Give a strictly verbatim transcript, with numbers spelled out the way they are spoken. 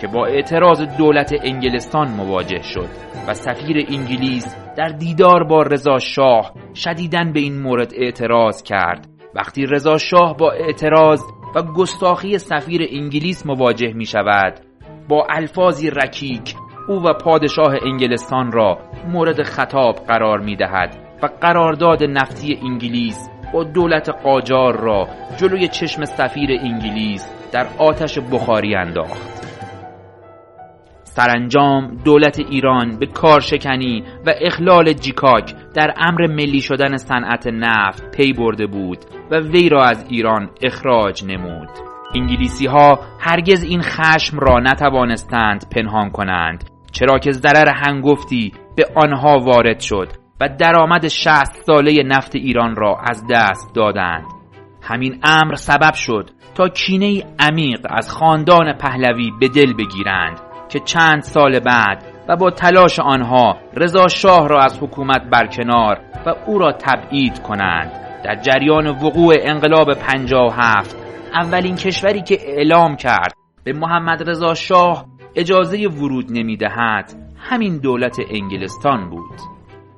که با اعتراض دولت انگلستان مواجه شد و سفیر انگلیس در دیدار با رضا شاه شدیداً به این مورد اعتراض کرد. وقتی رضا شاه با اعتراض و گستاخی سفیر انگلیس مواجه می شود، با الفاظی رکیک او و پادشاه انگلستان را مورد خطاب قرار می دهد و قرارداد نفتی انگلیس با دولت قاجار را جلوی چشم سفیر انگلیس در آتش بخاری انداخت. سرانجام دولت ایران به کارشکنی و اخلال جیکاک در امر ملی شدن صنعت نفت پی برده بود و وی را از ایران اخراج نمود. انگلیسی ها هرگز این خشم را نتوانستند پنهان کنند، چرا که ضرر هنگفتی به آنها وارد شد و درآمد شصت ساله نفت ایران را از دست دادند. همین امر سبب شد تا کینه عمیق از خاندان پهلوی به دل بگیرند که چند سال بعد و با تلاش آنها رضا شاه را از حکومت برکنار و او را تبعید کنند. در جریان وقوع انقلاب پنجاه و هفت اولین کشوری که اعلام کرد به محمد رضا شاه اجازه ورود نمی‌دهد همین دولت انگلستان بود.